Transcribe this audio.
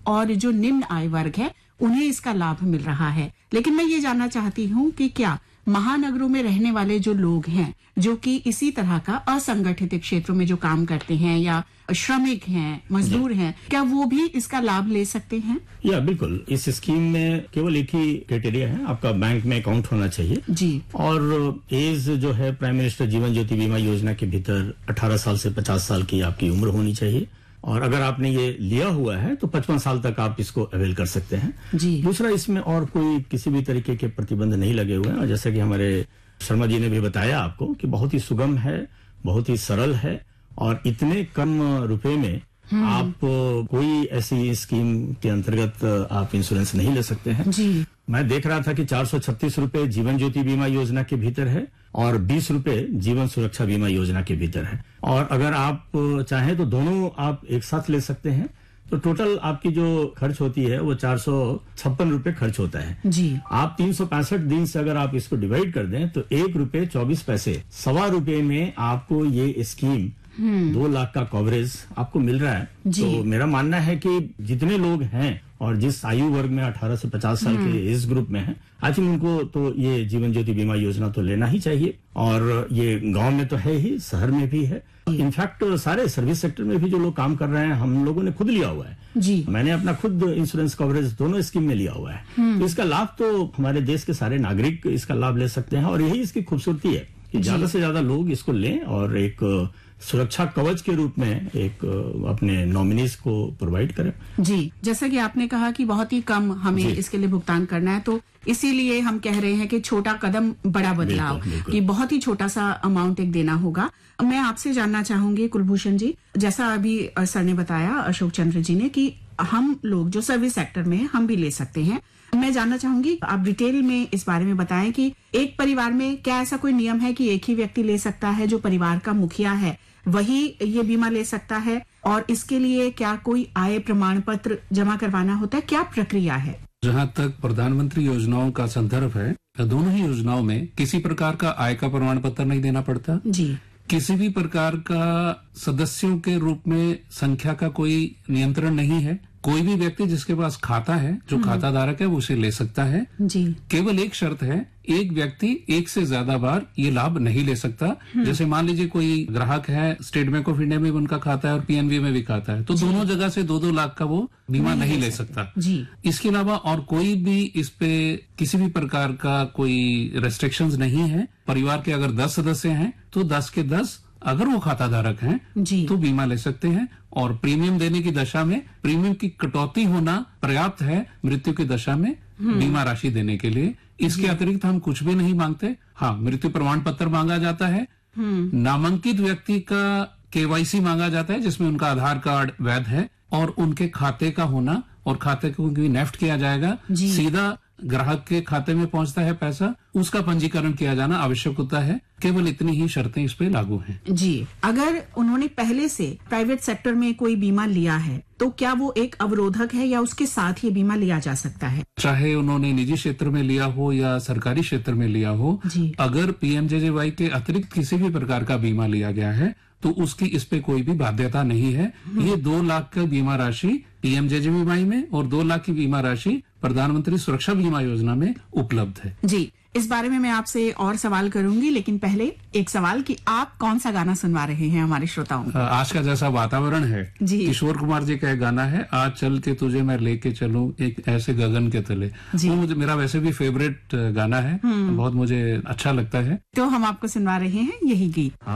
और जो निम्न आय वर्ग है उन्हें इसका लाभ मिल रहा है। लेकिन मैं ये जानना चाहती हूँ कि क्या महानगरों में रहने वाले जो लोग हैं, जो कि इसी तरह का असंगठित क्षेत्रों में जो काम करते हैं या श्रमिक हैं, मजदूर हैं, क्या वो भी इसका लाभ ले सकते हैं? या बिल्कुल, इस स्कीम में केवल एक ही क्राइटेरिया है, आपका बैंक में अकाउंट होना चाहिए जी। और एज जो है प्राइम मिनिस्टर जीवन ज्योति बीमा योजना के भीतर 18 साल से 50 साल की आपकी उम्र होनी चाहिए और अगर आपने ये लिया हुआ है तो 55 साल तक आप इसको अवेल कर सकते हैं जी। दूसरा, इसमें और कोई किसी भी तरीके के प्रतिबंध नहीं लगे हुए हैं और जैसे कि हमारे शर्मा जी ने भी बताया आपको कि बहुत ही सुगम है, बहुत ही सरल है और इतने कम रुपए में आप कोई ऐसी स्कीम के अंतर्गत आप इंश्योरेंस नहीं ले सकते हैं जी। मैं देख रहा था कि 436 रुपए जीवन ज्योति बीमा योजना के भीतर है और 20 रुपए जीवन सुरक्षा बीमा योजना के भीतर है और अगर आप चाहें तो दोनों आप एक साथ ले सकते हैं तो टोटल आपकी जो खर्च होती है वो 456 रुपए खर्च होता है जी। आप 365 दिन से अगर आप इसको डिवाइड कर दें तो 1 रुपए 24 पैसे, ₹1.25 में आपको ये स्कीम 2 लाख का कवरेज आपको मिल रहा है। तो मेरा मानना है कि जितने लोग हैं और जिस आयु वर्ग में 18 से 50 साल के इस ग्रुप में है, आई थिंक उनको तो ये जीवन ज्योति बीमा योजना तो लेना ही चाहिए और ये गांव में तो है ही, शहर में भी है, इनफैक्ट सारे सर्विस सेक्टर में भी जो लोग काम कर रहे हैं हम लोगों ने खुद लिया हुआ है जी। मैंने अपना खुद इंश्योरेंस कवरेज दोनों स्कीम में लिया हुआ है तो इसका लाभ तो हमारे देश के सारे नागरिक इसका लाभ ले सकते हैं और यही इसकी खूबसूरती है कि ज्यादा से ज्यादा लोग इसको लें और एक सुरक्षा कवच के रूप में एक अपने नॉमिनीज को प्रोवाइड करें। जी, जैसा कि आपने कहा कि बहुत ही कम हमें इसके लिए भुगतान करना है, तो इसीलिए हम कह रहे हैं कि छोटा कदम बड़ा बदलाव, कि बहुत ही छोटा सा अमाउंट एक देना होगा। मैं आपसे जानना चाहूंगी कुलभूषण जी, जैसा अभी सर ने बताया, अशोक चंद्र जी ने, कि हम लोग जो सर्विस सेक्टर में हम भी ले सकते हैं। मैं जानना चाहूंगी आप डिटेल में इस बारे में बताएं कि एक परिवार में क्या ऐसा कोई नियम है कि एक ही व्यक्ति ले सकता है, जो परिवार का मुखिया है वही ये बीमा ले सकता है, और इसके लिए क्या कोई आय प्रमाण पत्र जमा करवाना होता है, क्या प्रक्रिया है? जहाँ तक प्रधानमंत्री योजनाओं का संदर्भ है, दोनों ही योजनाओं में किसी प्रकार का आय का प्रमाण पत्र नहीं देना पड़ता जी। किसी भी प्रकार का सदस्यों के रूप में संख्या का कोई नियंत्रण नहीं है। कोई भी व्यक्ति जिसके पास खाता है, जो खाता धारक है, वो उसे ले सकता है जी। केवल एक शर्त है, एक व्यक्ति एक से ज्यादा बार ये लाभ नहीं ले सकता। जैसे मान लीजिए कोई ग्राहक है, स्टेट बैंक ऑफ इंडिया में भी उनका खाता है और पीएनबी में भी खाता है, तो दोनों जगह से 2-2 लाख का वो बीमा नहीं ले सकता जी। इसके अलावा और कोई भी इस पे किसी भी प्रकार का कोई रेस्ट्रिक्शंस नहीं है। परिवार के अगर 10 सदस्य हैं तो 10 के 10 अगर वो खाता धारक हैं तो बीमा ले सकते हैं और प्रीमियम देने की दशा में प्रीमियम की कटौती होना पर्याप्त है मृत्यु की दशा में बीमा राशि देने के लिए। इसके अतिरिक्त हम कुछ भी नहीं मांगते। हाँ, मृत्यु प्रमाण पत्र मांगा जाता है, नामांकित व्यक्ति का केवाईसी मांगा जाता है जिसमें उनका आधार कार्ड वैध है और उनके खाते का होना, और खाते को नेफ्ट किया जाएगा, सीधा ग्राहक के खाते में पहुंचता है पैसा, उसका पंजीकरण किया जाना आवश्यक होता है। केवल इतनी ही शर्तें इस पे लागू हैं जी। अगर उन्होंने पहले से प्राइवेट सेक्टर में कोई बीमा लिया है तो क्या वो एक अवरोधक है या उसके साथ ये बीमा लिया जा सकता है? चाहे उन्होंने निजी क्षेत्र में लिया हो या सरकारी क्षेत्र में लिया हो, अगर पीएमजेजेवाई के अतिरिक्त किसी भी प्रकार का बीमा लिया गया है तो उसकी इस पे कोई भी बाध्यता नहीं है। ये 2 लाख का बीमा राशि पीएमजेजेबीवाई में और 2 लाख की बीमा राशि प्रधानमंत्री सुरक्षा बीमा योजना में उपलब्ध है जी। इस बारे में मैं आपसे और सवाल करूंगी, लेकिन पहले एक सवाल कि आप कौन सा गाना सुनवा रहे हैं हमारे श्रोताओं को? आज का जैसा वातावरण है, किशोर कुमार जी का एक गाना है, आज चल के तुझे मैं लेके चलूं एक ऐसे गगन के तले। वो मुझे, मेरा वैसे भी फेवरेट गाना है, बहुत मुझे अच्छा लगता है, तो हम आपको सुनवा रहे हैं यही गीत।